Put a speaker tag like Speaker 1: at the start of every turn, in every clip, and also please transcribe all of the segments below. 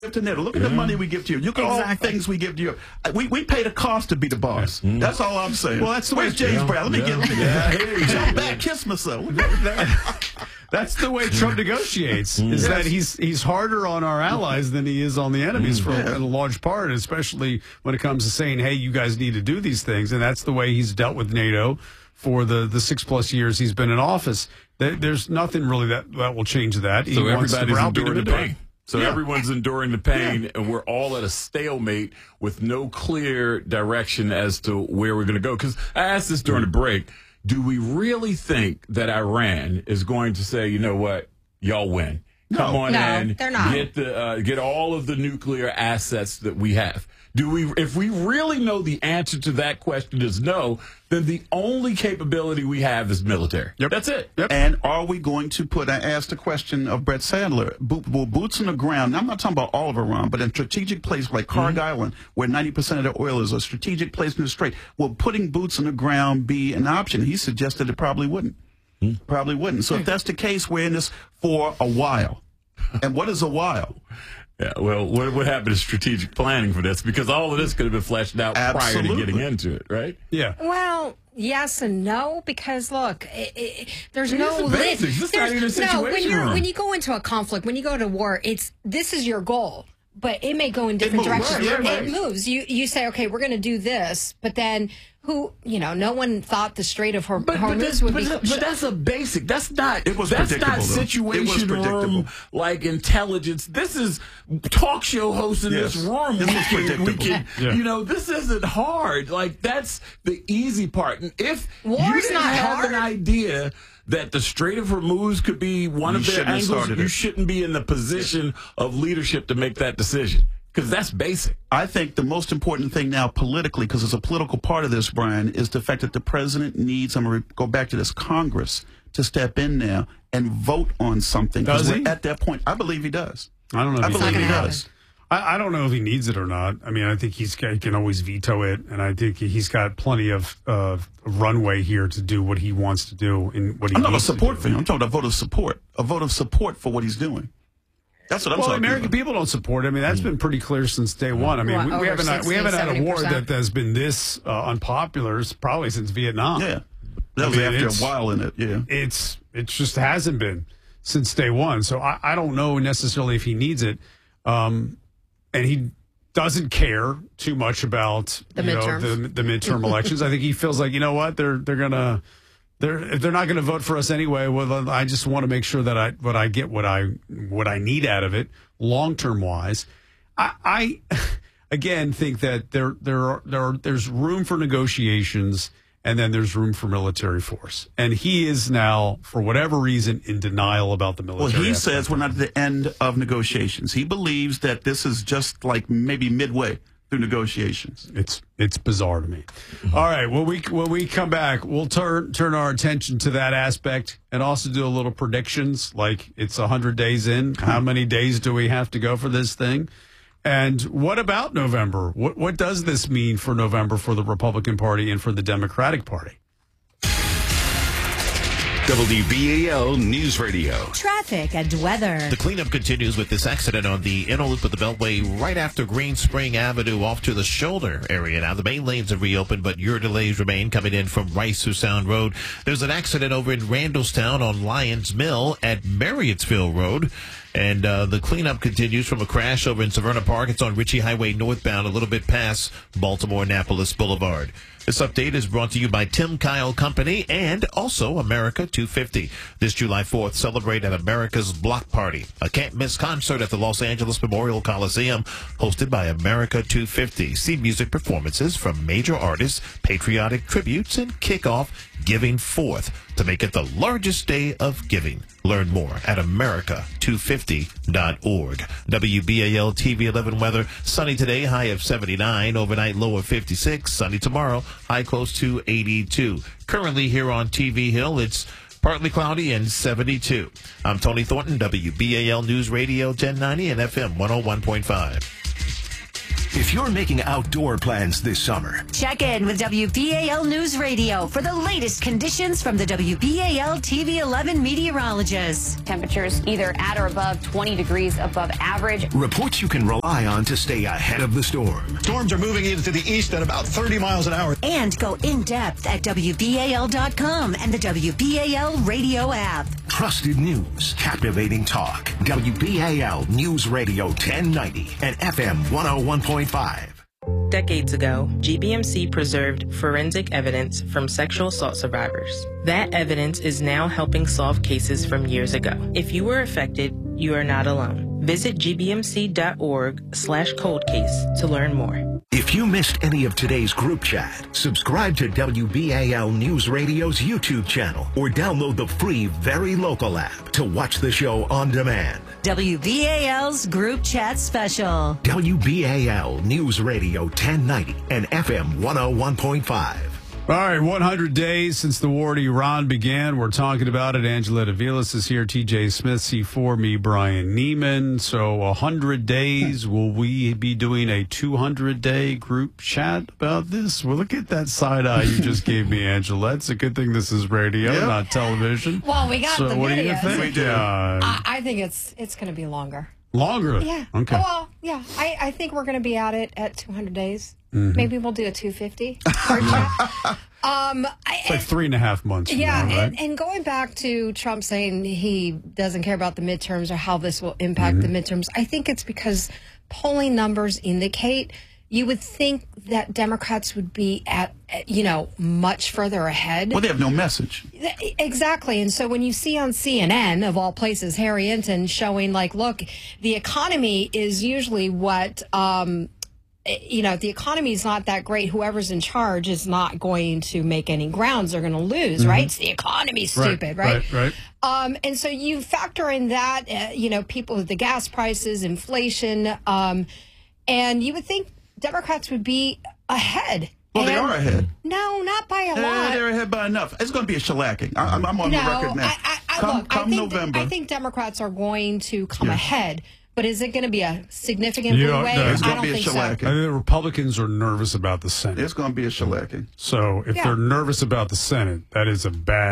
Speaker 1: To NATO. Look at the money we give to you. Look at all the things we give to you. We pay the cost to be the boss. That's all I'm saying.
Speaker 2: Well, that's the way
Speaker 1: James Brown. Let me get him. Jump back, kiss myself.
Speaker 2: That's the way Trump negotiates. Is that he's harder on our allies than he is on the enemies for a large part, especially when it comes to saying, "Hey, you guys need to do these things." And that's the way he's dealt with NATO for the 6+ years he's been in office. There's nothing really that will change that.
Speaker 3: So everybody's enduring the pain. So everyone's enduring the pain, and we're all at a stalemate with no clear direction as to where we're going to go. Because I asked this during the break, do we really think that Iran is going to say, you know what, y'all win? Come on in,
Speaker 4: they're not.
Speaker 3: Get all of the nuclear assets that we have. If we really know the answer to that question is no, then the only capability we have is military.
Speaker 2: Yep.
Speaker 3: That's it.
Speaker 1: Yep. And are we going to I asked the question of Brett Sadler, will boots on the ground, now I'm not talking about all of Iran, but in strategic places like Kharg Island, where 90% of the oil is, a strategic place in the Strait, will putting boots on the ground be an option? He suggested it probably wouldn't. Probably wouldn't. So if that's the case, we're in this for a while. And what is a while?
Speaker 3: Yeah, well, what happened is strategic planning for this, because all of this could have been fleshed out prior to getting into it, right?
Speaker 2: Yeah.
Speaker 4: Well, yes and no, because look, there's no list. When you go into a conflict, when you go to war, this is your goal. But it may go in different directions.
Speaker 1: Right.
Speaker 4: It moves. You say, okay, we're going to do this, but then no one thought the Strait of Hormuz would be.
Speaker 3: But that's a basic. That's not.
Speaker 1: It was
Speaker 3: that's
Speaker 1: predictable.
Speaker 3: Not situation room like intelligence. This is talk show hosts in this room.
Speaker 1: This is predictable.
Speaker 3: This isn't hard. Like, that's the easy part. And if you didn't have an idea that the Strait of Hormuz could be one of their angles, you shouldn't be in the position of leadership to make that decision, because that's basic.
Speaker 1: I think the most important thing now politically, because it's a political part of this, Brian, is the fact that the president needs, I'm going to go back to this, Congress to step in now and vote on something.
Speaker 2: Does he?
Speaker 1: At that point, I believe he does.
Speaker 2: I don't know.
Speaker 1: I believe he does.
Speaker 2: I don't know if he needs it or not. I mean, I think he can always veto it, and I think he's got plenty of runway here to do what he wants to do and what he
Speaker 1: I'm not
Speaker 2: needs
Speaker 1: a support
Speaker 2: to do.
Speaker 1: for him. I'm talking about a vote of support for what he's doing. That's what I'm talking
Speaker 2: American
Speaker 1: about.
Speaker 2: people don't support it. I mean, that's been pretty clear since day one. I mean, we haven't had a war that has been this unpopular probably since Vietnam.
Speaker 1: Yeah, that was after a while in it. Yeah,
Speaker 2: it just hasn't been since day one. So I don't know necessarily if he needs it. And he doesn't care too much about the midterm elections. I think he feels like, you know what, if they're not going to vote for us anyway, well, I just want to make sure that I get what I need out of it long term wise. I again think that there's room for negotiations, and then there's room for military force. And he is now, for whatever reason, in denial about the military.
Speaker 1: Well, he says we're not at the end of negotiations. He believes that this is just like maybe midway through negotiations.
Speaker 2: It's bizarre to me. All right, when we come back, we'll turn our attention to that aspect and also do a little predictions, like it's 100 days in. How many days do we have to go for this thing? And what about November? What does this mean for November for the Republican Party and for the Democratic Party?
Speaker 5: WBAL News Radio.
Speaker 6: Traffic and weather.
Speaker 7: The cleanup continues with this accident on the inner loop of the Beltway right after Green Spring Avenue off to the shoulder area. Now, the main lanes have reopened, but your delays remain coming in from Rice to Sound Road. There's an accident over in Randallstown on Lyons Mill at Marriottsville Road. And the cleanup continues from a crash over in Severna Park. It's on Ritchie Highway northbound, a little bit past Baltimore-Annapolis Boulevard. This update is brought to you by Tim Kyle Company and also America 250. This July 4th, celebrate at America's Block Party, a can't-miss concert at the Los Angeles Memorial Coliseum, hosted by America 250. See music performances from major artists, patriotic tributes, and kickoff Giving Forth to make it the largest day of giving. Learn more at America250.org. WBAL TV 11 weather. Sunny today, high of 79. Overnight, low of 56. Sunny tomorrow, high close to 82. Currently here on TV Hill, it's partly cloudy and 72. I'm Tony Thornton, WBAL News Radio 1090 and FM 101.5.
Speaker 6: If you're making outdoor plans this summer,
Speaker 8: check in with WBAL News Radio for the latest conditions from the WBAL TV 11 meteorologists.
Speaker 9: Temperatures either at or above 20 degrees above average.
Speaker 6: Reports you can rely on to stay ahead of the storm.
Speaker 10: Storms are moving into the east at about 30 miles an hour.
Speaker 8: And go in depth at WBAL.com and the WBAL radio app.
Speaker 6: Trusted news, captivating talk. WBAL News Radio 1090 and FM 101.5.
Speaker 11: Decades ago, GBMC preserved forensic evidence from sexual assault survivors. That evidence is now helping solve cases from years ago. If you were affected, you are not alone. Visit gbmc.org/coldcase to learn more.
Speaker 6: If you missed any of today's group chat, subscribe to WBAL News Radio's YouTube channel or download the free Very Local app to watch the show on demand.
Speaker 8: WBAL's Group Chat Special.
Speaker 6: WBAL News Radio 1090 and FM 101.5.
Speaker 2: All right, 100 days since the war to Iran began. We're talking about it. Angeletta Vilas is here. TJ Smith, C4, me, Brian Neiman. So 100 days. Will we be doing a 200-day group chat about this? Well, look at that side eye you just gave me, Angela. It's a good thing this is radio, not television.
Speaker 4: Well, we got the
Speaker 2: what
Speaker 4: videos.
Speaker 2: Do you think?
Speaker 1: We do.
Speaker 4: I think it's going to be longer.
Speaker 2: Longer?
Speaker 4: Yeah.
Speaker 2: Okay.
Speaker 4: Well, yeah. I think we're going to be at it at 200 days.
Speaker 2: Mm-hmm.
Speaker 4: Maybe we'll do a 250.
Speaker 2: It's like 3.5 months.
Speaker 4: Yeah,
Speaker 2: now, right?
Speaker 4: and going back to Trump saying he doesn't care about the midterms or how this will impact the midterms, I think it's because polling numbers indicate you would think that Democrats would be at, much further ahead.
Speaker 1: Well, they have no message.
Speaker 4: Exactly. And so when you see on CNN, of all places, Harry Enton showing look, the economy is usually what... the economy is not that great. Whoever's in charge is not going to make any grounds. They're going to lose, right? It's the economy's stupid, right?
Speaker 2: Right.
Speaker 4: And so you factor in that, people with the gas prices, inflation, and you would think Democrats would be ahead.
Speaker 1: Well, they are ahead.
Speaker 4: No, not by a lot.
Speaker 1: They're ahead by enough. It's going to be a shellacking. I'm on the record now. Come November.
Speaker 4: I think Democrats are going to come ahead. But is it going to be a significant leeway?
Speaker 1: No, it's going
Speaker 4: I
Speaker 1: to be a shellacking.
Speaker 2: I think the Republicans are nervous about the Senate.
Speaker 1: It's going to be a shellacking.
Speaker 2: So if they're nervous about the Senate, that is a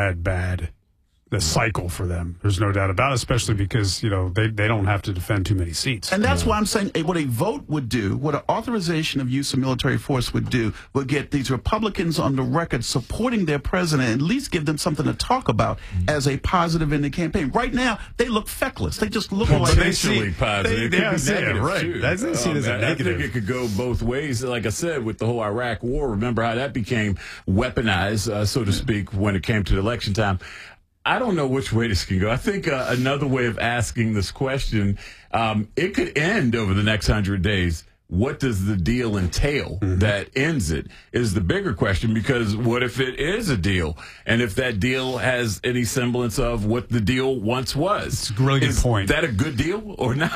Speaker 2: bad cycle for them. There's no doubt about it, especially because, they don't have to defend too many seats.
Speaker 1: And that's why I'm saying what a vote would do, what an authorization of use of military force would do, would get these Republicans on the record supporting their president, and at least give them something to talk about as a positive in the campaign. Right now, they look feckless. They just look like
Speaker 3: potentially positive.
Speaker 2: They see it, right. That's seen as a negative.
Speaker 3: I think it could go both ways. Like I said, with the whole Iraq war, remember how that became weaponized, so to speak, when it came to the election time. I don't know which way this can go. I think another way of asking this question, it could end over the next 100 days. What does the deal entail that ends it is the bigger question, because what if it is a deal? And if that deal has any semblance of what the deal once was?
Speaker 2: It's a really good point.
Speaker 3: Is that a good deal or not?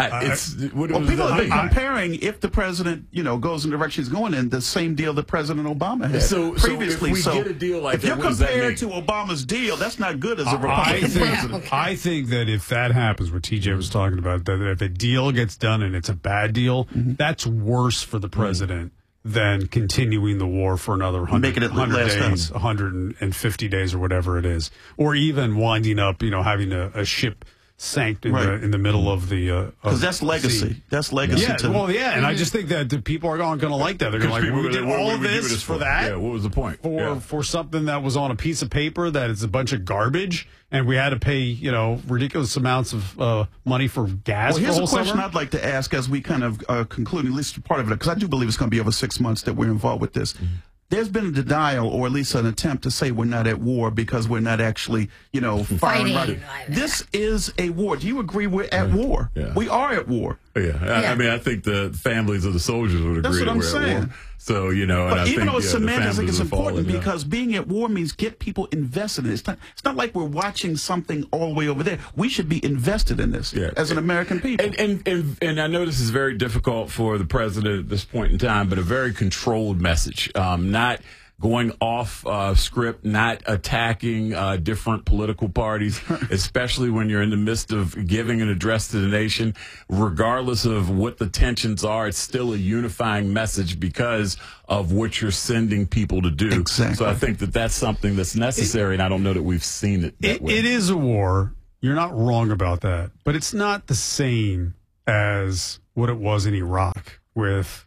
Speaker 1: People have been comparing, if the president, goes in the direction he's going in, the same deal that President Obama had previously.
Speaker 3: So if we get a deal like that,
Speaker 1: if you're compared to Obama's deal, that's not good as a Republican president.
Speaker 2: I think that if that happens, what TJ was talking about, that if a deal gets done and it's a bad deal, that's worse for the president than continuing the war for another 100 days, 150 days or whatever it is, or even winding up, having a ship sank in the middle of the
Speaker 1: because that's legacy.
Speaker 2: Sea.
Speaker 1: That's legacy.
Speaker 2: Yeah, and I just think that the people are going to like that. They're going to like, we did all of this for that.
Speaker 3: Yeah, what was the point?
Speaker 2: For something that was on a piece of paper that is a bunch of garbage, and we had to pay ridiculous amounts of money for gas.
Speaker 1: Well, here's
Speaker 2: for
Speaker 1: a question
Speaker 2: summer.
Speaker 1: I'd like to ask as we kind of conclude, at least part of it, because I do believe it's going to be over 6 months that we're involved with this. There's been a denial, or at least an attempt to say we're not at war because we're not actually, firing. Right. This is a war. Do you agree we're at war?
Speaker 3: Yeah.
Speaker 1: We are at war.
Speaker 3: Yeah. I mean, I think the families of the soldiers would agree that we're at war. So,
Speaker 1: but even though it's semantics, I think it's important because being at war means get people invested in it. It's not like we're watching something all the way over there. We should be invested in this as an American people.
Speaker 3: And I know this is very difficult for the president at this point in time, but a very controlled message. Not going off script, not attacking different political parties, especially when you're in the midst of giving an address to the nation. Regardless of what the tensions are, it's still a unifying message because of what you're sending people to do.
Speaker 1: Exactly.
Speaker 3: So I think that that's something that's necessary, and I don't know that we've seen it that way.
Speaker 2: It is a war. You're not wrong about that. But it's not the same as what it was in Iraq with,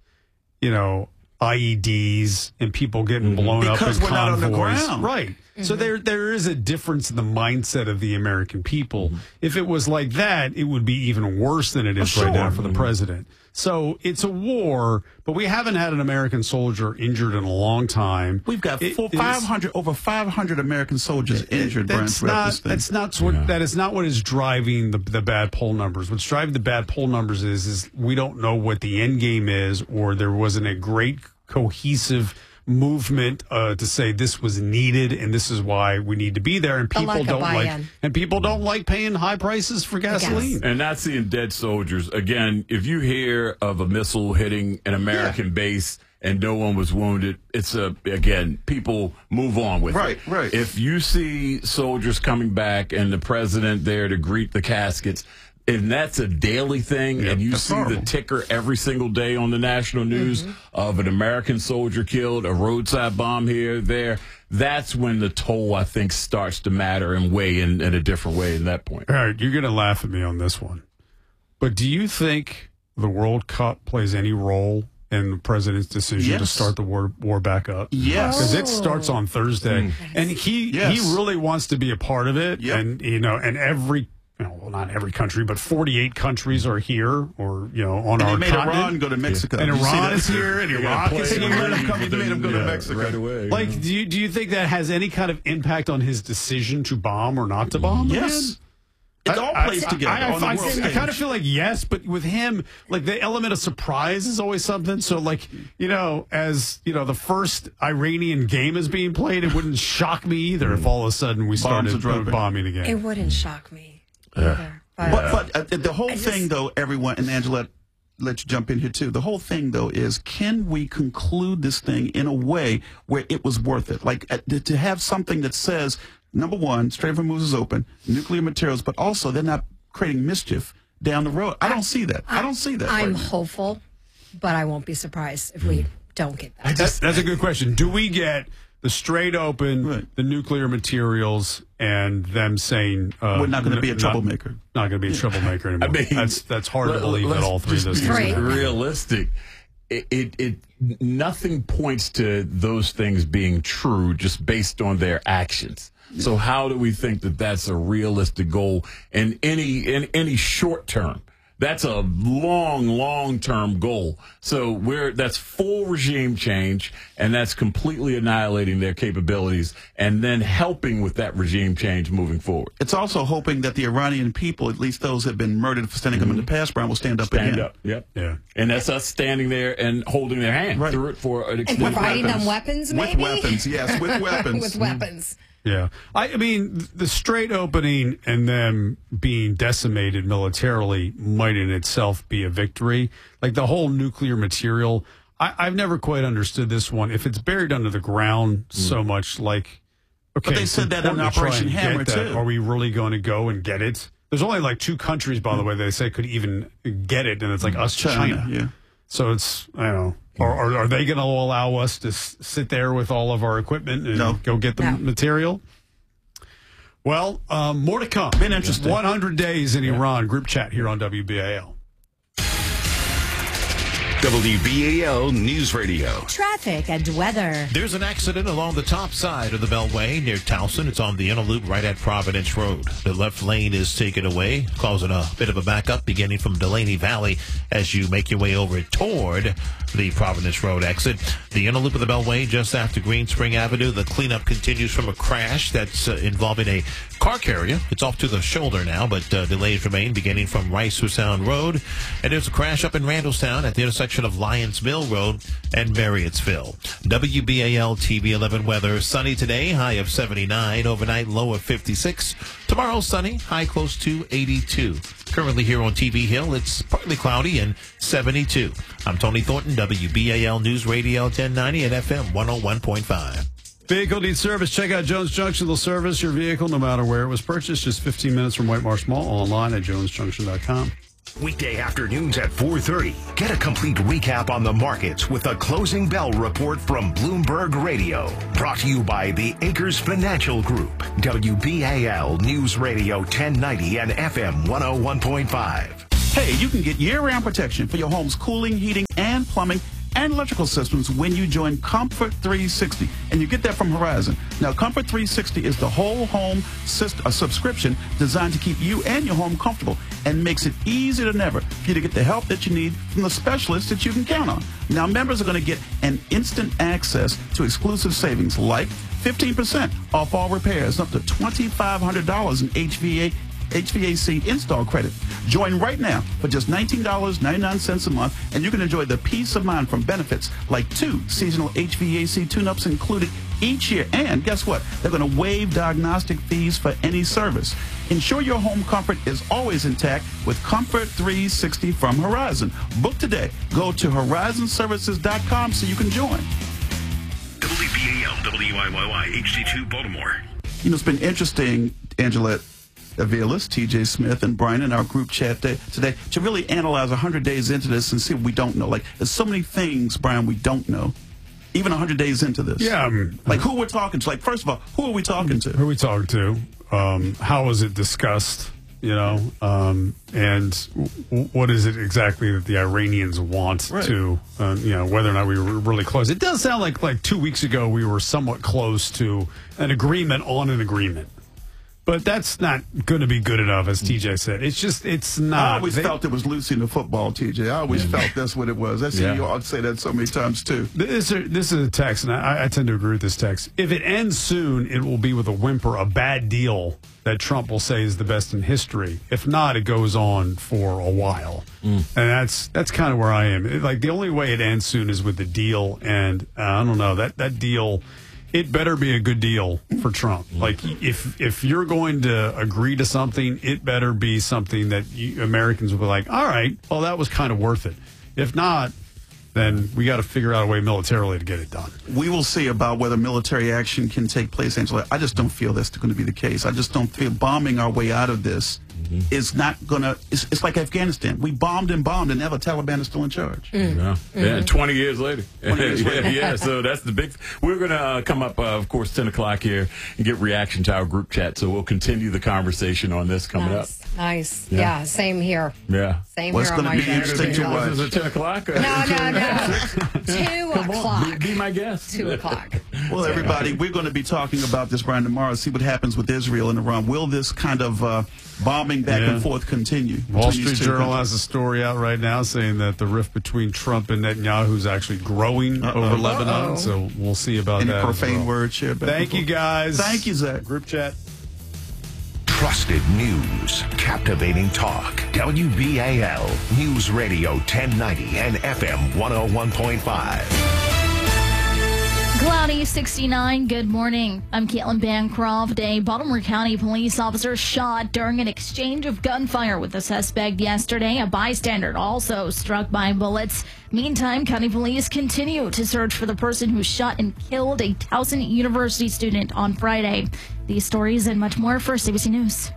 Speaker 2: IEDs and people getting blown up in convoys.
Speaker 1: Because we're not on the ground.
Speaker 2: Right. Mm-hmm. So there is a difference in the mindset of the American people. Mm-hmm. If it was like that, it would be even worse than it is right now for the president. So it's a war, but we haven't had an American soldier injured in a long time.
Speaker 1: We've got over 500 American soldiers injured. That
Speaker 2: is not what is driving the bad poll numbers. What's driving the bad poll numbers is we don't know what the end game is, or there wasn't a great cohesive movement to say this was needed and this is why we need to be there, and people don't like paying high prices for gasoline
Speaker 3: and not seeing dead soldiers. Again, if you hear of a missile hitting an American base and no one was wounded, people move on with it.
Speaker 1: Right.
Speaker 3: If you see soldiers coming back and the president there to greet the caskets, and that's a daily thing, and you see the ticker every single day on the national news of an American soldier killed, a roadside bomb here, there, that's when the toll, I think, starts to matter and weigh in a different way at that point.
Speaker 2: All right, you're going to laugh at me on this one. But do you think the World Cup plays any role in the president's decision to start the war back up?
Speaker 1: Yes.
Speaker 2: Because it starts on Thursday. And he really wants to be a part of it. Yep. And, and every not every country, but 48 countries are here, or on our continent.
Speaker 1: They made Iran go to Mexico.
Speaker 2: And Iran is here, and Iraq is here.
Speaker 1: They made them go to Mexico
Speaker 3: right away.
Speaker 2: Like, do you think that has any kind of impact on his decision to bomb or not to bomb?
Speaker 1: Yes. It all plays together on the world stage.
Speaker 2: I kind of feel like yes, but with him, like the element of surprise is always something. So like, as the first Iranian game is being played, it wouldn't shock me either if all of a sudden we started bombing again.
Speaker 4: It wouldn't shock me.
Speaker 1: But the whole thing, though, everyone, and Angela, let you jump in here, too. The whole thing, though, is can we conclude this thing in a way where it was worth it? Like, to have something that says, number one, Strait of Hormuz is open, nuclear materials, but also they're not creating mischief down the road. I don't see that.
Speaker 4: I'm hopeful, but I won't be surprised if we don't get that.
Speaker 2: That's a good question. Do we get the Strait open, the nuclear materials, and them saying
Speaker 1: we're not going to be a troublemaker?
Speaker 2: Not going to be a troublemaker anymore. I mean, that's hard to believe that all three of those things are
Speaker 3: realistic. Nothing points to those things being true just based on their actions. So how do we think that that's a realistic goal in any short term? That's a long-term goal. So that's full regime change, and that's completely annihilating their capabilities and then helping with that regime change moving forward.
Speaker 1: It's also hoping that the Iranian people, at least those who have been murdered for standing up in the past, Brian, will stand up again.
Speaker 3: Stand up, yep. Yeah. And that's us standing there and holding their hand through it for an extended
Speaker 4: and providing them weapons, maybe?
Speaker 1: With weapons, yes, with weapons.
Speaker 4: With weapons.
Speaker 2: Yeah. I mean, the Strait opening and them being decimated militarily might in itself be a victory. Like the whole nuclear material, I've never quite understood this one. If it's buried under the ground so much, like, okay.
Speaker 1: But they said that in Operation Hammer, too.
Speaker 2: Are we really going to go and get it? There's only like 2 countries, by the way, they say could even get it, and it's like us, China.
Speaker 1: Yeah.
Speaker 2: So it's, I don't know. Or are they going to allow us to sit there with all of our equipment and go get the material? Well, more to come.
Speaker 1: Been interesting.
Speaker 2: 100 days in Iran. Group chat here on WBAL.
Speaker 5: WBAL News Radio.
Speaker 8: Traffic and weather.
Speaker 7: There's an accident along the top side of the Beltway near Towson. It's on the inner loop right at Providence Road. The left lane is taken away, causing a bit of a backup beginning from Delaney Valley as you make your way over toward the Providence Road exit. The inner loop of the Beltway just after Green Spring Avenue. The cleanup continues from a crash that's involving a car carrier. It's off to the shoulder now, but delays remain beginning from Rice Sound Road. And there's a crash up in Randallstown at the intersection section of Lyons Mill Road and Marriottsville. WBAL TV 11 weather. Sunny today, high of 79. Overnight, low of 56. Tomorrow, sunny, high close to 82. Currently here on TV Hill, it's partly cloudy and 72. I'm Tony Thornton, WBAL News Radio 1090 and FM 101.5.
Speaker 2: Vehicle needs service. Check out Jones Junction. They'll service your vehicle no matter where it was purchased. Just 15 minutes from White Marsh Mall. Online at jonesjunction.com.
Speaker 6: Weekday afternoons at 4:30. Get a complete recap on the markets with a closing bell report from Bloomberg Radio. Brought to you by the Acres Financial Group. WBAL News Radio 1090 and FM 101.5.
Speaker 1: Hey, you can get year-round protection for your home's cooling, heating, and plumbing and electrical systems when you join Comfort 360, and you get that from Horizon. Now, Comfort 360 is the whole home subscription designed to keep you and your home comfortable and makes it easier than ever for you to get the help that you need from the specialists that you can count on. Now, members are going to get an instant access to exclusive savings like 15% off all repairs, up to $2,500 in HVAC install credit. Join right now for just $19.99 a month, and you can enjoy the peace of mind from benefits like 2 seasonal HVAC tune-ups included each year. And guess what? They're going to waive diagnostic fees for any service. Ensure your home comfort is always intact with Comfort 360 from Horizon. Book today. Go to horizonservices.com so you can join.
Speaker 6: WBAL, WIYY, HD2, Baltimore.
Speaker 1: You know, it's been interesting, Angela Aviles, TJ Smith, and Brian in our group chat today to really analyze 100 days into this and see what we don't know. Like, there's so many things, Brian, we don't know, even 100 days into this.
Speaker 2: Yeah.
Speaker 1: Like, who we're talking to. Like, first of all, who are we talking to?
Speaker 2: Who are we talking to? How was it discussed? You know, and what is it exactly that the Iranians want to, you know, whether or not we were really close. It does sound like 2 weeks ago we were somewhat close to an agreement on an agreement. But that's not going to be good enough, as TJ said. It's not.
Speaker 1: I always felt it was losing the football, TJ. I always felt that's what it was. I see you all say that so many times, too.
Speaker 2: This is a text, and I tend to agree with this text. If it ends soon, it will be with a whimper, a bad deal that Trump will say is the best in history. If not, it goes on for a while. And that's kind of where I am. Like, the only way it ends soon is with the deal, and I don't know, that deal... It better be a good deal for Trump. Like, if you're going to agree to something, it better be something that Americans will be like, all right, well, that was kind of worth it. If not, then we got to figure out a way militarily to get it done.
Speaker 1: We will see about whether military action can take place, Angela. I just don't feel that's going to be the case. I just don't feel bombing our way out of this is not going to... It's like Afghanistan. We bombed, and now the Taliban is still in charge.
Speaker 3: Yeah, 20 years later. Yeah, so that's the big... We're going to come up, of course, 10 o'clock here and get reaction to our group chat, so we'll continue the conversation on this coming up.
Speaker 4: Nice. Yeah, same here.
Speaker 3: Yeah.
Speaker 4: Same
Speaker 1: What's
Speaker 4: here on my
Speaker 1: show. Is
Speaker 3: it 10 o'clock?
Speaker 4: No. 2 o'clock.
Speaker 3: Be my guest.
Speaker 4: 2 o'clock.
Speaker 1: Well, everybody, we're going to be talking about this, Brian, tomorrow, see what happens with Israel and Iran. Will this kind of bombing back and forth continue?
Speaker 2: Wall Street Journal has a story out right now saying that the rift between Trump and Netanyahu is actually growing over Lebanon. So we'll see about
Speaker 1: Any
Speaker 2: that.
Speaker 1: Profane words shared back.
Speaker 2: Thank you, guys.
Speaker 1: Thank you, Zach.
Speaker 2: Group chat.
Speaker 6: Trusted news, captivating talk. WBAL News Radio 1090 and FM 101.5.
Speaker 12: Cloudy 69. Good morning. I'm Caitlin Bancroft. A Baltimore County police officer shot during an exchange of gunfire with a suspect yesterday. A bystander also struck by bullets. Meantime, county police continue to search for the person who shot and killed a Towson University student on Friday. These stories and much more first ABC News.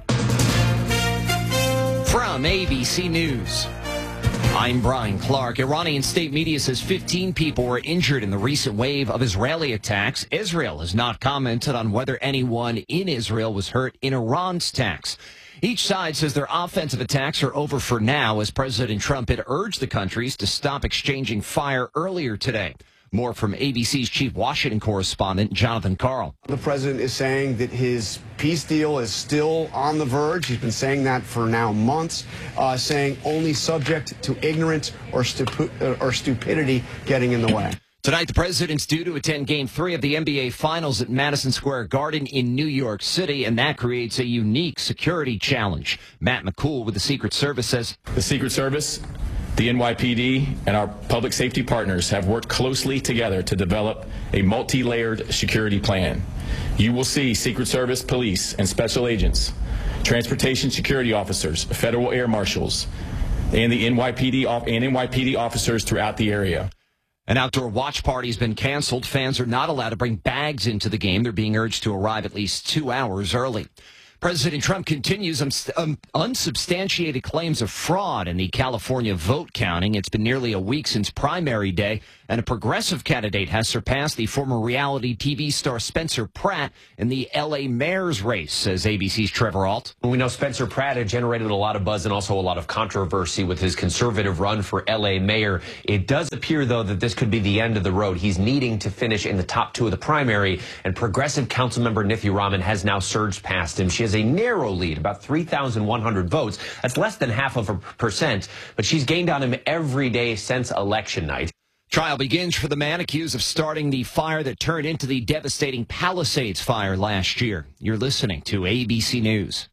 Speaker 13: From ABC News, I'm Brian Clark. Iranian state media says 15 people were injured in the recent wave of Israeli attacks. Israel has not commented on whether anyone in Israel was hurt in Iran's attacks. Each side says their offensive attacks are over for now, as President Trump had urged the countries to stop exchanging fire earlier today. More from ABC's chief Washington correspondent, Jonathan Karl.
Speaker 14: The president is saying that his peace deal is still on the verge. He's been saying that for now months, saying only subject to ignorance or stupidity getting in the way.
Speaker 13: Tonight, the president's due to attend Game 3 of the NBA Finals at Madison Square Garden in New York City, and that creates a unique security challenge. Matt McCool with the Secret Service says...
Speaker 15: The Secret Service The NYPD and our public safety partners have worked closely together to develop a multi-layered security plan. You will see Secret Service, police, and special agents, transportation security officers, federal air marshals, and the NYPD officers throughout the area.
Speaker 13: An outdoor watch party has been canceled. Fans are not allowed to bring bags into the game. They're being urged to arrive at least 2 hours early. President Trump continues unsubstantiated claims of fraud in the California vote counting. It's been nearly a week since primary day, and a progressive candidate has surpassed the former reality TV star Spencer Pratt in the L.A. mayor's race, says ABC's Trevor Ault.
Speaker 16: We know Spencer Pratt had generated a lot of buzz and also a lot of controversy with his conservative run for L.A. mayor. It does appear, though, that this could be the end of the road. He's needing to finish in the top 2 of the primary, and progressive councilmember Nifty Rahman has now surged past him. She has a narrow lead, about 3,100 votes. That's less than 0.5%, but she's gained on him every day since election night.
Speaker 13: Trial begins for the man accused of starting the fire that turned into the devastating Palisades fire last year. You're listening to ABC News.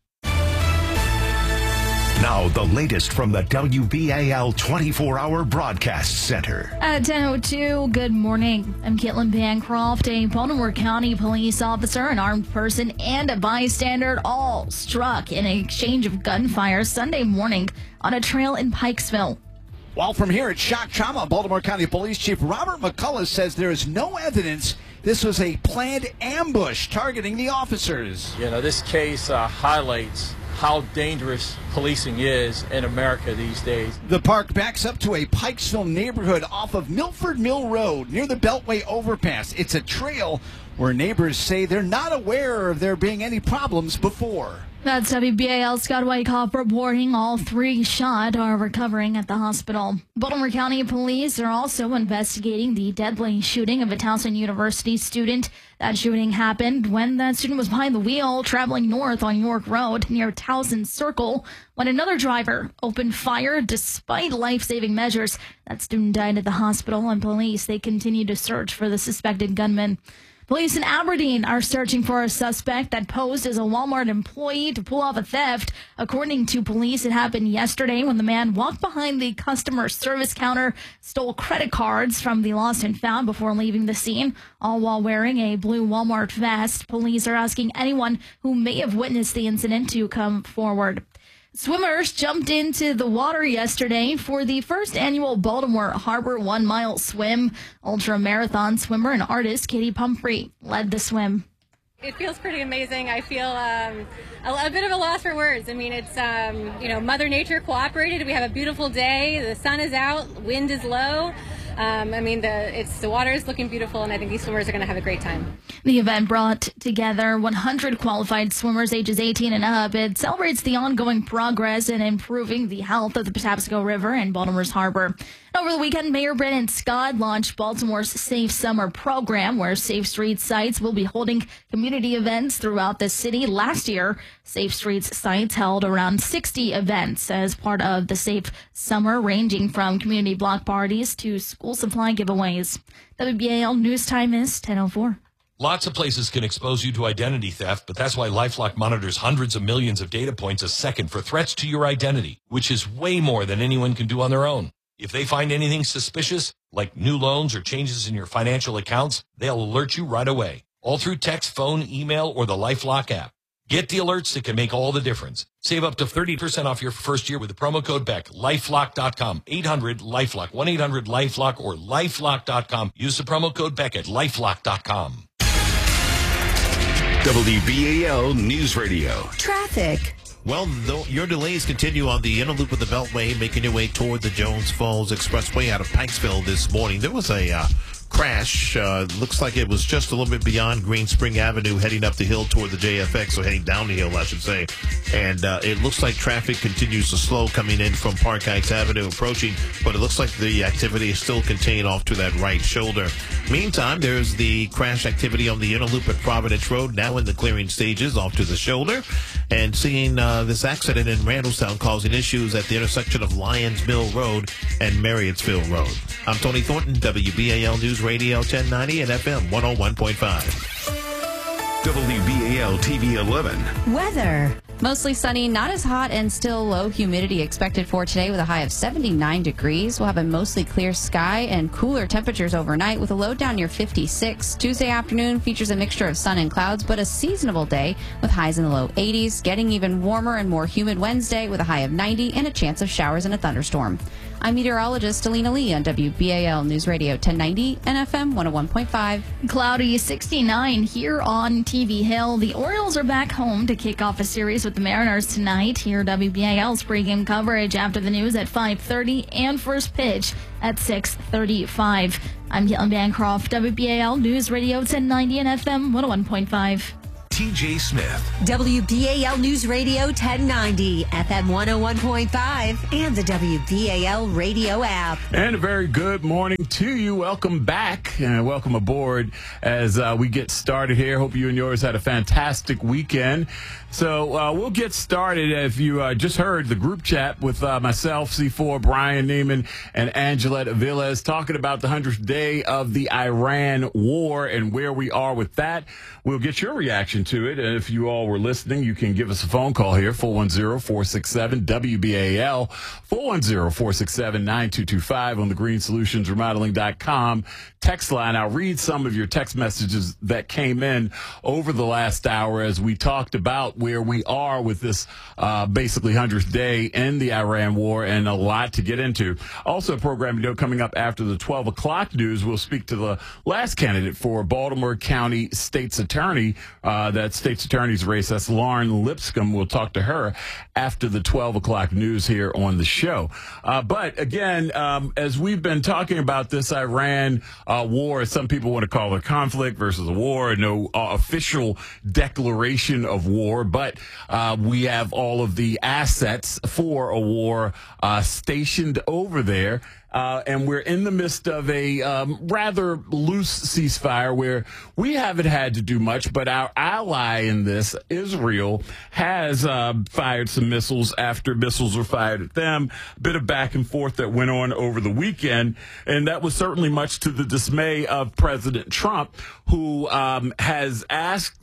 Speaker 6: Now, the latest from the WBAL 24-hour broadcast center.
Speaker 12: At 10:02, good morning. I'm Caitlin Bancroft. A Baltimore County police officer, an armed person, and a bystander all struck in an exchange of gunfire Sunday morning on a trail in Pikesville.
Speaker 17: While from here at Shock Trauma, Baltimore County Police Chief Robert McCullough says there is no evidence this was a planned ambush targeting the officers.
Speaker 18: You know, this case highlights how dangerous policing is in America these days.
Speaker 17: The park backs up to a Pikesville neighborhood off of Milford Mill Road near the Beltway overpass. It's a trail where neighbors say they're not aware of there being any problems before.
Speaker 12: That's WBAL Scott Wyckoff reporting. All 3 shot are recovering at the hospital. Baltimore County Police are also investigating the deadly shooting of a Towson University student. That shooting happened when that student was behind the wheel traveling north on York Road near Towson Circle when another driver opened fire despite life-saving measures. That student died at the hospital, and police, they continue to search for the suspected gunman. Police in Aberdeen are searching for a suspect that posed as a Walmart employee to pull off a theft. According to police, it happened yesterday when the man walked behind the customer service counter, stole credit cards from the lost and found before leaving the scene, all while wearing a blue Walmart vest. Police are asking anyone who may have witnessed the incident to come forward. Swimmers jumped into the water yesterday for the first annual Baltimore Harbor 1 Mile Swim. Ultra-marathon swimmer and artist Katie Pumphrey led the swim.
Speaker 19: It feels pretty amazing. I feel a bit of a loss for words. I mean, it's, Mother Nature cooperated. We have a beautiful day. The sun is out. Wind is low. The water is looking beautiful, and I think these swimmers are going to have a great time.
Speaker 12: The event brought together 100 qualified swimmers ages 18 and up. It celebrates the ongoing progress in improving the health of the Patapsco River and Baltimore's harbor. Over the weekend, Mayor Brandon Scott launched Baltimore's Safe Summer program, where Safe Streets sites will be holding community events throughout the city. Last year, Safe Streets sites held around 60 events as part of the Safe Summer, ranging from community block parties to school supply giveaways. WBAL News Time is 10:04.
Speaker 20: Lots of places can expose you to identity theft, but that's why LifeLock monitors hundreds of millions of data points a second for threats to your identity, which is way more than anyone can do on their own. If they find anything suspicious, like new loans or changes in your financial accounts, they'll alert you right away, all through text, phone, email, or the LifeLock app. Get the alerts that can make all the difference. Save up to 30% off your first year with the promo code BECK. LifeLock.com. 800-LifeLock. 1-800-LifeLock or LifeLock.com. Use the promo code BECK at LifeLock.com.
Speaker 5: WBAL News Radio.
Speaker 8: Traffic.
Speaker 7: Well, your delays continue on the inner loop of the Beltway, making your way toward the Jones Falls Expressway out of Pikesville this morning. There was a crash. Looks like it was just a little bit beyond Green Spring Avenue, heading up the hill toward the JFX, or heading down the hill, I should say. And it looks like traffic continues to slow coming in from Park Heights Avenue approaching, but it looks like the activity is still contained off to that right shoulder. Meantime, there's the crash activity on the inner loop at Providence Road, now in the clearing stages off to the shoulder. And seeing this accident in Randallstown causing issues at the intersection of Lyons Mill Road and Marriottsville Road. I'm Tony Thornton, WBAL News Radio 1090 and FM 101.5.
Speaker 5: WBAL TV 11.
Speaker 8: Weather.
Speaker 21: Mostly sunny, not as hot, and still low humidity expected for today with a high of 79 degrees. We'll have a mostly clear sky and cooler temperatures overnight with a low down near 56. Tuesday afternoon features a mixture of sun and clouds, but a seasonable day with highs in the low 80s. Getting even warmer and more humid Wednesday with a high of 90 and a chance of showers and a thunderstorm. I'm meteorologist Alina Lee on WBAL News Radio 1090 and FM 101.5.
Speaker 12: Cloudy 69 here on TV Hill. The Orioles are back home to kick off a series with the Mariners tonight. Hear WBAL's pregame coverage after the news at 5:30 and first pitch at 6:35. I'm Caitlin Bancroft, WBAL News Radio 1090 and FM 101.5.
Speaker 6: TJ Smith.
Speaker 8: WBAL News Radio 1090, FM 101.5, and the WBAL radio app.
Speaker 3: And a very good morning to you. Welcome back and welcome aboard as we get started here. Hope you and yours had a fantastic weekend. So we'll get started. If you just heard the group chat with myself, C4, Brian Neiman, and Angelette Aviles talking about the 100th day of the Iran war and where we are with that. We'll get your reaction to it. And if you all were listening, you can give us a phone call here, 410-467-WBAL, 410-467-9225 on the GreenSolutionsRemodeling.com text line. I'll read some of your text messages that came in over the last hour as we talked about where we are with this basically 100th day in the Iran war, and a lot to get into. Also, programming note coming up after the 12 o'clock news, we'll speak to the last candidate for Baltimore County State's Attorney, that State's Attorney's race. That's Lauren Lipscomb. We'll talk to her after the 12 o'clock news here on the show. But again, as we've been talking about this Iran war, some people want to call it a conflict versus a war, no official declaration of war, but we have all of the assets for a war stationed over there. And we're in the midst of a rather loose ceasefire where we haven't had to do much, but our ally in this, Israel, has fired some missiles after missiles were fired at them. A bit of back and forth that went on over the weekend, and that was certainly much to the dismay of President Trump, who has asked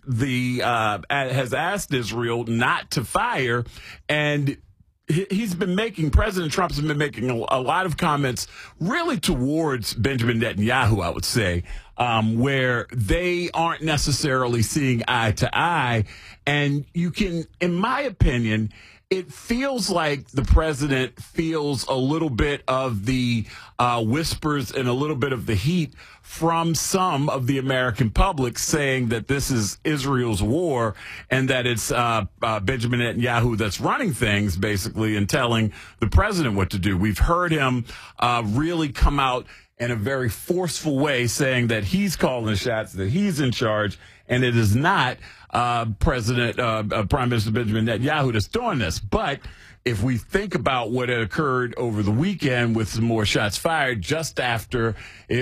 Speaker 3: Israel not to fire, and President Trump's been making a lot of comments really towards Benjamin Netanyahu, I would say, where they aren't necessarily seeing eye to eye. And you can, in my opinion, it feels like the president feels a little bit of the whispers and a little bit of the heat from some of the American public saying that this is Israel's war and that it's Benjamin Netanyahu that's running things, basically, and telling the president what to do. We've heard him really come out in a very forceful way saying that he's calling the shots, that he's in charge, and it is not Prime Minister Benjamin Netanyahu that's doing this. But if we think about what had occurred over the weekend with some more shots fired just after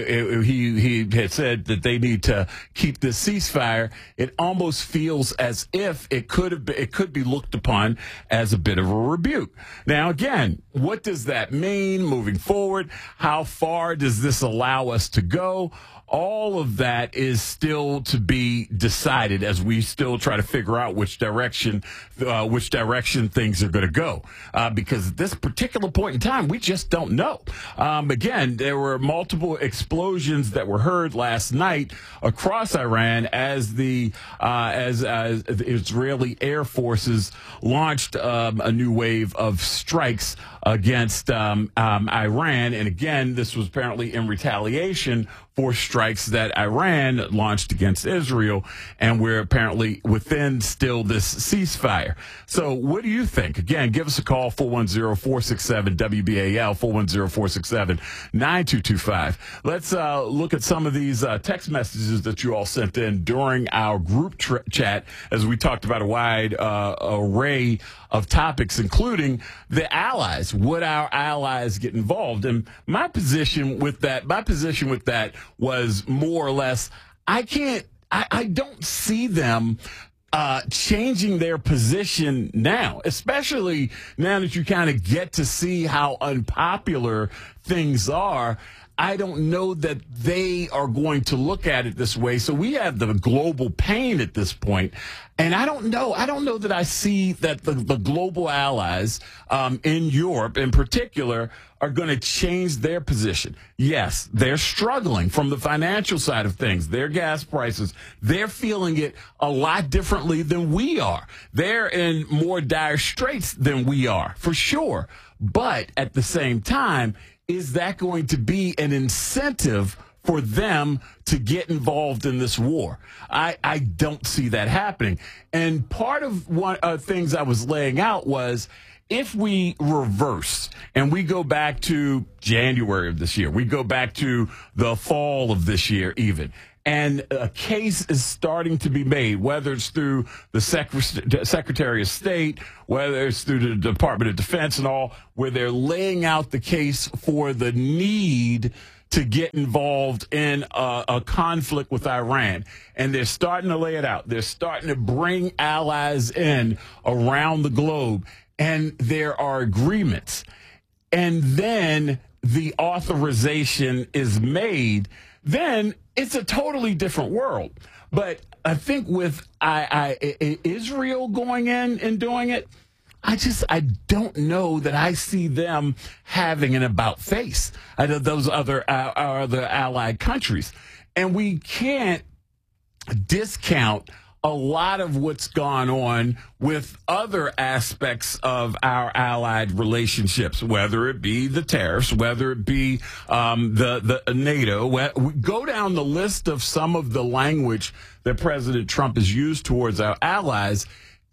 Speaker 3: he had said that they need to keep this ceasefire, it almost feels as if it could be looked upon as a bit of a rebuke. Now, again, what does that mean moving forward? How far does this allow us to go? All of that is still to be decided as we still try to figure out which direction things are going to go. Because at this particular point in time, we just don't know. Again, there were multiple explosions that were heard last night across Iran as the Israeli air forces launched a new wave of strikes against Iran. And again, this was apparently in retaliation for strikes that Iran launched against Israel, and we're apparently within still this ceasefire. So what do you think? Again, give us a call, 410-467-WBAL, 410-467-9225. Let's look at some of these text messages that you all sent in during our group chat as we talked about a wide array of topics, including the allies. Would our allies get involved? And my position with that was more or less, I don't see them changing their position now, especially now that you kind of get to see how unpopular things are. I don't know that they are going to look at it this way. So we have the global pain at this point. And I don't know that I see that the global allies in Europe in particular are going to change their position. Yes, they're struggling from the financial side of things. Their gas prices, they're feeling it a lot differently than we are. They're in more dire straits than we are, for sure. But at the same time, is that going to be an incentive for them to get involved in this war? I don't see that happening. And part of one of things I was laying out was, if we reverse and we go back to January of this year, we go back to the fall of this year even, and a case is starting to be made, whether it's through the Secretary of State, whether it's through the Department of Defense and all, where they're laying out the case for the need to get involved in a conflict with Iran. And they're starting to lay it out. They're starting to bring allies in around the globe. And there are agreements. And then the authorization is made. Then it's a totally different world. But I think with Israel going in and doing it, I don't know that I see them having an about face out of those other allied countries. And we can't discount a lot of what's gone on with other aspects of our allied relationships, whether it be the tariffs, whether it be the NATO. Go down the list of some of the language that President Trump has used towards our allies.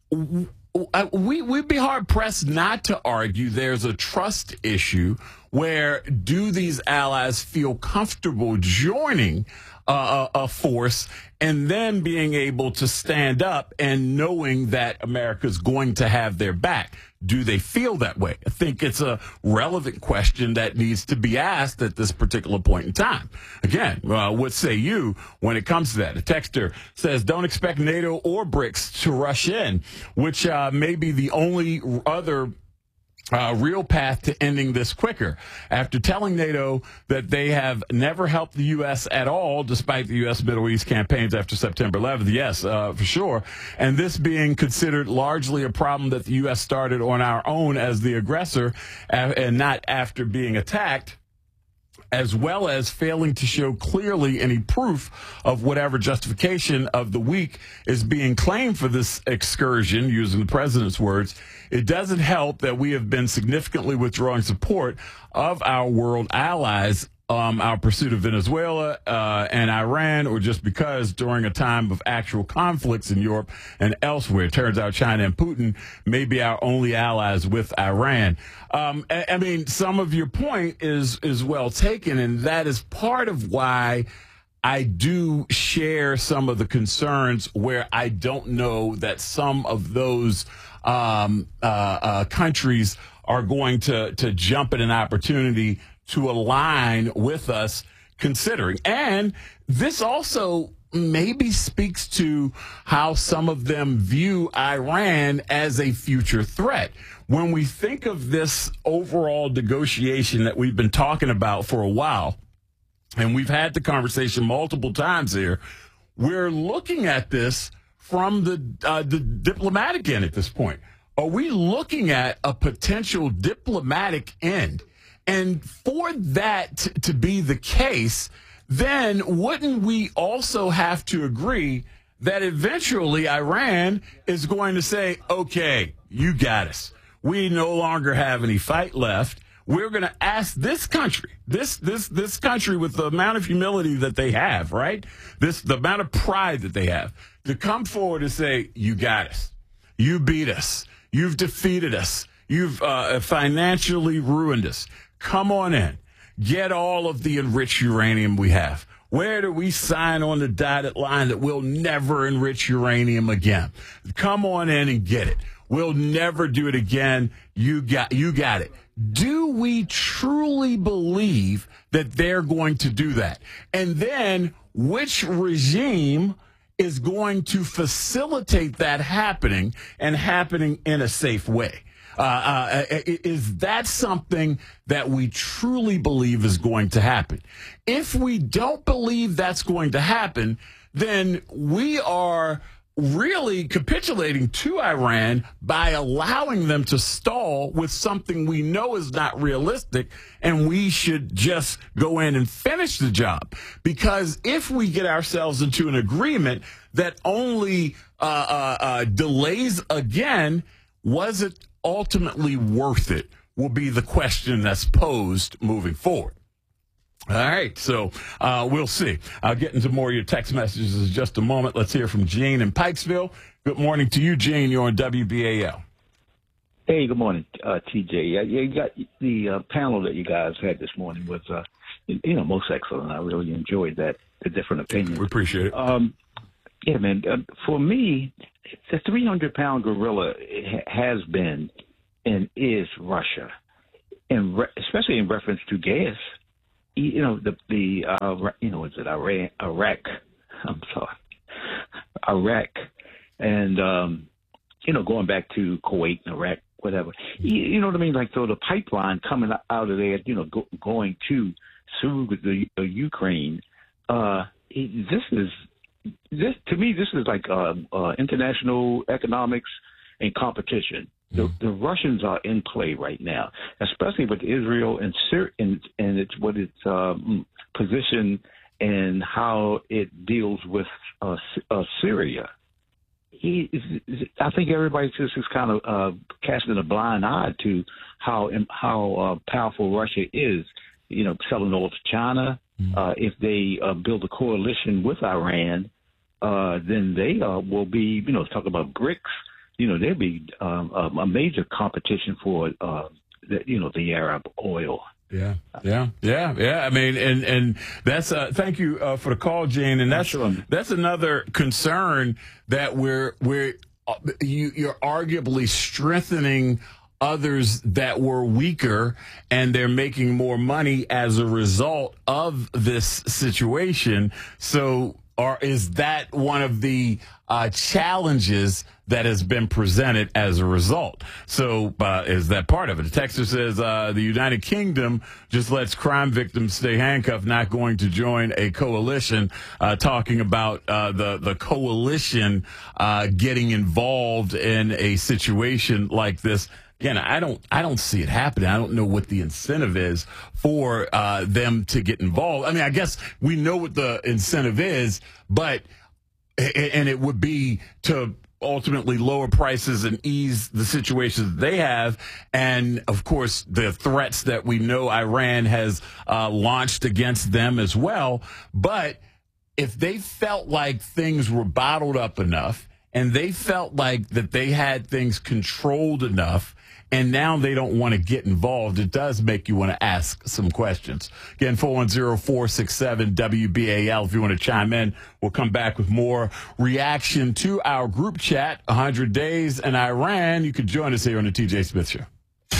Speaker 3: We'd be hard-pressed not to argue there's a trust issue where do these allies feel comfortable joining a force and then being able to stand up and knowing that America's going to have their back. Do they feel that way? I think it's a relevant question that needs to be asked at this particular point in time. Again, what say you when it comes to that? A texter says, don't expect NATO or BRICS to rush in, which may be the only other real path to ending this quicker. After telling NATO that they have never helped the U.S. at all, despite the U.S. Middle East campaigns after September 11th, yes, for sure, and this being considered largely a problem that the U.S. started on our own as the aggressor and not after being attacked, as well as failing to show clearly any proof of whatever justification of the week is being claimed for this excursion, using the president's words, it doesn't help that we have been significantly withdrawing support of our world allies, our pursuit of Venezuela and Iran, or just because during a time of actual conflicts in Europe and elsewhere, it turns out China and Putin may be our only allies with Iran. I mean, some of your point is well taken, and that is part of why I do share some of the concerns where I don't know that some of those countries are going to jump at an opportunity to align with us, considering. And this also maybe speaks to how some of them view Iran as a future threat. When we think of this overall negotiation that we've been talking about for a while, and we've had the conversation multiple times here, we're looking at this from the diplomatic end at this point. Are we looking at a potential diplomatic end? And for that to be the case, then wouldn't we also have to agree that eventually Iran is going to say, okay, you got us. We no longer have any fight left. We're going to ask this country, this country with the amount of humility that they have, right? The amount of pride that they have, to come forward and say, you got us. You beat us. You've defeated us. You've financially ruined us. Come on in. Get all of the enriched uranium we have. Where do we sign on the dotted line that we'll never enrich uranium again? Come on in and get it. We'll never do it again. You got it. Do we truly believe that they're going to do that? And then which regime is going to facilitate that happening and happening in a safe way? Is that something that we truly believe is going to happen? If we don't believe that's going to happen, then we are really capitulating to Iran by allowing them to stall with something we know is not realistic, and we should just go in and finish the job. Because if we get ourselves into an agreement that only delays again, was it ultimately worth it, will be the question that's posed moving forward. All right, so we'll see. I'll get into more of your text messages in just a moment. Let's hear from Gene in Pikesville. Good morning to you, Gene. You're on WBAL.
Speaker 9: Hey, good morning, TJ. Yeah, you got the panel that you guys had this morning was, most excellent. I really enjoyed that, the different opinions.
Speaker 3: We appreciate it.
Speaker 9: Yeah, man. For me, the 300-pound gorilla has been and is Russia, and especially in reference to gas. Is it Iraq? I'm sorry, Iraq, and going back to Kuwait and Iraq, whatever. You know what I mean? Like, so the pipeline coming out of there, going to the Ukraine. This to me, this is like international economics and competition. The Russians are in play right now, especially with Israel and its position and how it deals with Syria. I think everybody just is kind of casting a blind eye to how powerful Russia is. Selling oil to China. If they build a coalition with Iran, then they will be, talk about BRICS. There'll be a major competition for, the Arab oil.
Speaker 3: Yeah. I mean, and that's thank you for the call, Gene. And that's another concern that you're arguably strengthening others that were weaker, and they're making more money as a result of this situation. So, is that one of the challenges that has been presented as a result? So is that part of it? The texter says the United Kingdom just lets crime victims stay handcuffed, not going to join a coalition, talking about the coalition getting involved in a situation like this. Again, I don't see it happening. I don't know what the incentive is for them to get involved. I mean, I guess we know what the incentive is, and it would be to ultimately lower prices and ease the situations they have. And, of course, the threats that we know Iran has launched against them as well. But if they felt like things were bottled up enough and they felt like that they had things controlled enough, and now they don't want to get involved, it does make you want to ask some questions. Again, 410-467-WBAL. If you want to chime in, we'll come back with more reaction to our group chat, 100 Days in Iran. You can join us here on the TJ Smith Show.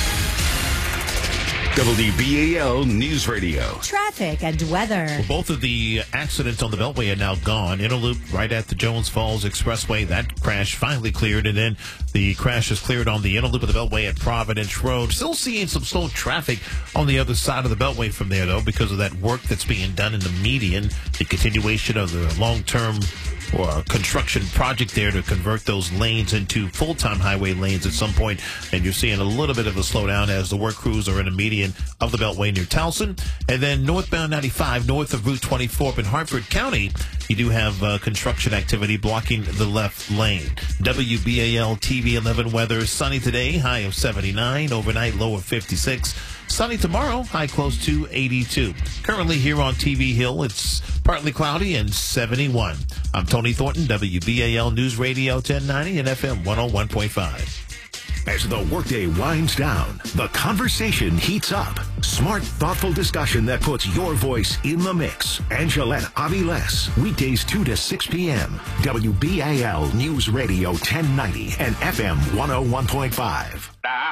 Speaker 6: WBAL News Radio.
Speaker 8: Traffic and weather.
Speaker 7: Well, both of the accidents on the Beltway are now gone. Interloop right at the Jones Falls Expressway. That crash finally cleared, and then the crash is cleared on the Interloop of the Beltway at Providence Road. Still seeing some slow traffic on the other side of the Beltway from there, though, because of that work that's being done in the median, the continuation of the long-term construction project there to convert those lanes into full-time highway lanes at some point, and you're seeing a little bit of a slowdown as the work crews are in the median of the Beltway near Towson. And then northbound 95 north of Route 24 up in Hartford County, you do have construction activity blocking the left lane. WBAL TV 11 weather. Sunny today, high of 79, overnight low of 56. Sunny tomorrow, high close to 82. Currently here on TV Hill, it's partly cloudy and 71. I'm Tony Thornton, WBAL News Radio 1090 and FM 101.5.
Speaker 6: As the workday winds down, the conversation heats up. Smart, thoughtful discussion that puts your voice in the mix. Angelette Aviles, weekdays 2 to 6 p.m. WBAL News Radio 1090 and FM 101.5.